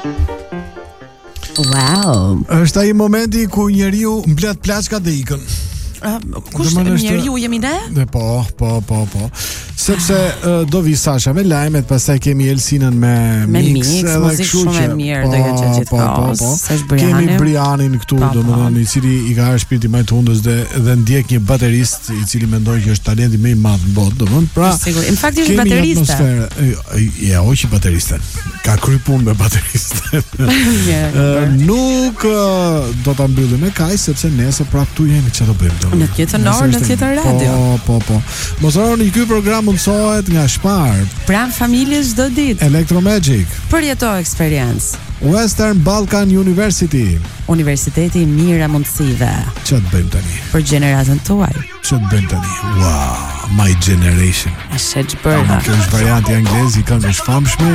Wow. Është ai momenti ku njeriu mbledh plaçkat dhe ikën. Kush njeriu jemi ne? Po. Sepse do vi Sasha me lajmet, pastaj kemi Elsinën me mix, muzikë shumë e mirë do jetë gjithkohës. Kemi Brianin këtu, domethënë i cili i ka ardhur shpirti më i hundës dhe ndjek një baterist i cili mendon që është talenti më i madh në botë, domethënë. Pra, sigurisht. Në fakt është baterista. Ja, hoqi bateristën. Ka kryer punë me bateristën. Nuk do ta mbyllim me kaq sepse nesër prapë tu jemi, çfarë do bëjmë? Në tjetër orë, në tjetër radio. Po. Mos harroni, ky program mundsohet nga Spar. Pranë familjes çdo ditë. Electromagic. Përjeto eksperiencë. Western Balkan University. Universiteti i mirë mundësive. Ç'të bëjmë tani? Për gjeneratën tuaj. Ç'të bëjmë tani? Wow, my generation. A sheç bërë. Kjo është varianti anglez i këngësh famshme.